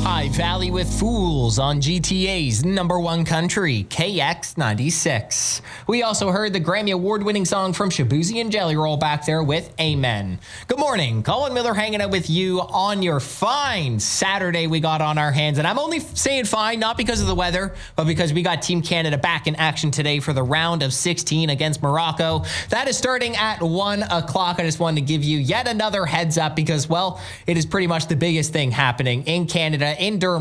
High Valley with Fools on GTA's number one country, KX96. We also heard the Grammy Award-winning song from Shaboozey and Jelly Roll back there with Amen. Good morning. Colin Miller hanging out with you on your fine Saturday we got on our hands. And I'm only saying fine, not because of the weather, but because we got Team Canada back in action today for the round of 16 against Morocco. That is starting at 1 o'clock. I just wanted to give you yet another heads up because, well, it is pretty much the biggest thing happening in Canada, in Durham,